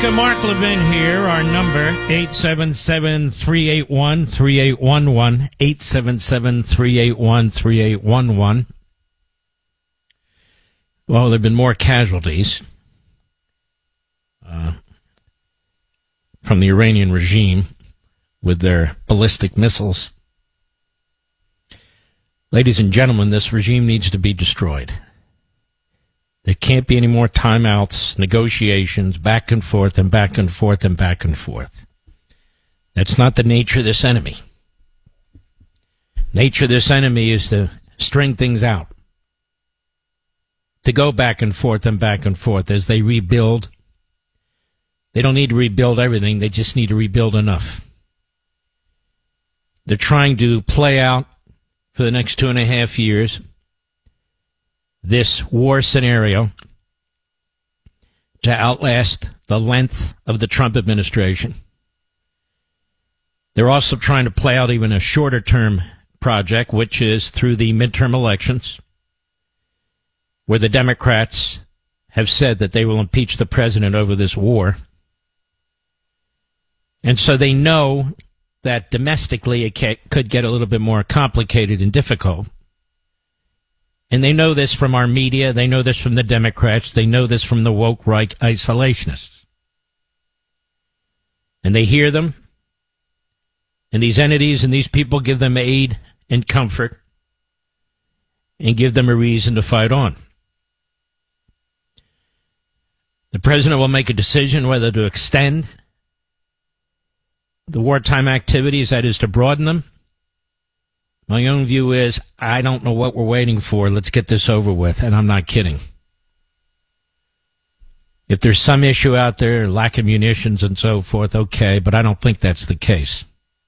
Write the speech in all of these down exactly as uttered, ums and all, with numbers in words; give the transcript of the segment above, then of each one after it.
America, Mark Levin here. Our number, eight seven seven, three eight one, three eight one one, eight seven seven, three eight one, three eight one one. Well, there have been more casualties uh, from the Iranian regime with their ballistic missiles. Ladies and gentlemen, this regime needs to be destroyed. There can't be any more timeouts, negotiations, back and forth and back and forth and back and forth. That's not the nature of this enemy. Nature of this enemy is to string things out, to go back and forth and back and forth as they rebuild. They don't need to rebuild everything. They just need to rebuild enough. They're trying to play out for the next two and a half years this war scenario to outlast the length of the Trump administration. They're also trying to play out even a shorter-term project, which is through the midterm elections, where the Democrats have said that they will impeach the president over this war. And so they know that domestically it could get a little bit more complicated and difficult. And they know this from our media. They know this from the Democrats. They know this from the woke right isolationists. And they hear them. And these entities and these people give them aid and comfort and give them a reason to fight on. The president will make a decision whether to extend the wartime activities, that is, to broaden them. My own view is, I don't know what we're waiting for. Let's get this over with, and I'm not kidding. If there's some issue out there, lack of munitions and so forth, okay, but I don't think that's the case.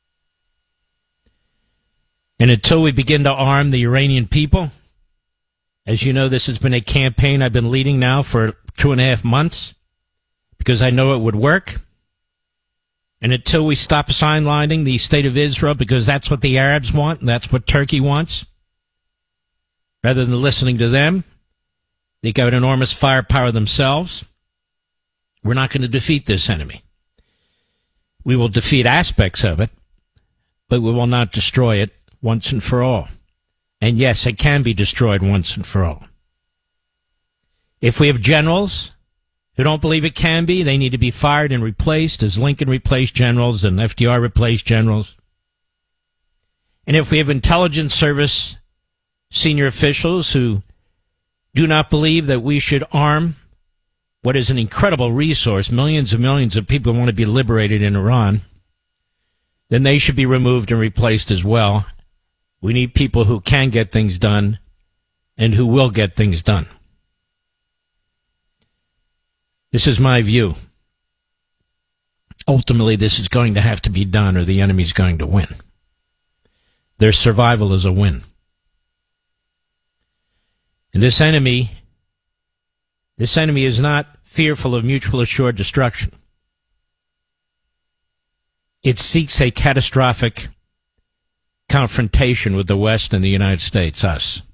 And until we begin to arm the Iranian people, as you know, this has been a campaign I've been leading now for two and a half months because I know it would work. And until we stop sidelining the state of Israel, because that's what the Arabs want, and that's what Turkey wants, rather than listening to them, they got enormous firepower themselves. We're not going to defeat this enemy. We will defeat aspects of it, but we will not destroy it once and for all. And yes, it can be destroyed once and for all. If we have generals who don't believe it can be, they need to be fired and replaced as Lincoln replaced generals and F D R replaced generals. And if we have intelligence service senior officials who do not believe that we should arm what is an incredible resource, millions and millions of people want to be liberated in Iran, then they should be removed and replaced as well. We need people who can get things done and who will get things done. This is my view. Ultimately, this is going to have to be done or the enemy's going to win. Their survival is a win. And this enemy, this enemy is not fearful of mutual assured destruction. It seeks a catastrophic confrontation with the West and the United States, us.